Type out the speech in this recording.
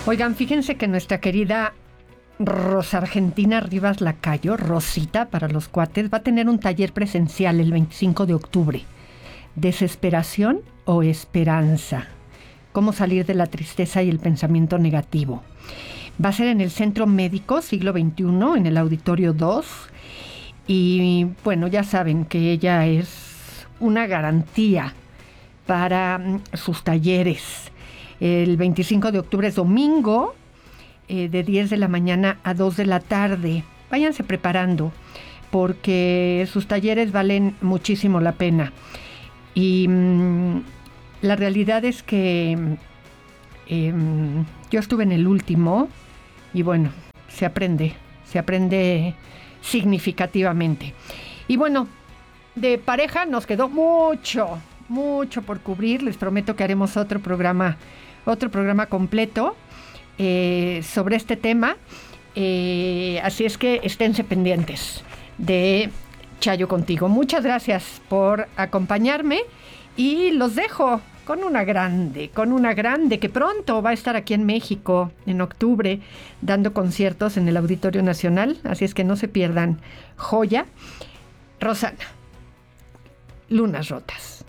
Oigan, fíjense que nuestra querida Rosa Argentina Rivas Lacayo, Rosita para los cuates, va a tener un taller presencial el 25 de octubre. ¿Desesperación o esperanza? ¿Cómo salir de la tristeza y el pensamiento negativo? Va a ser en el Centro Médico Siglo XXI, en el Auditorio 2. Y bueno, ya saben que ella es una garantía para sus talleres. El 25 de octubre es domingo, de 10 de la mañana a 2 de la tarde. Váyanse preparando, porque sus talleres valen muchísimo la pena. Y la realidad es que yo estuve en el último y bueno, se aprende significativamente. Y bueno, de pareja nos quedó mucho por cubrir. Les prometo que haremos otro programa completo sobre este tema. Así es que esténse pendientes de Chayo Contigo. Muchas gracias por acompañarme y los dejo con una grande que pronto va a estar aquí en México en octubre dando conciertos en el Auditorio Nacional. Así es que no se pierdan. Joya. Rosana, Lunas Rotas.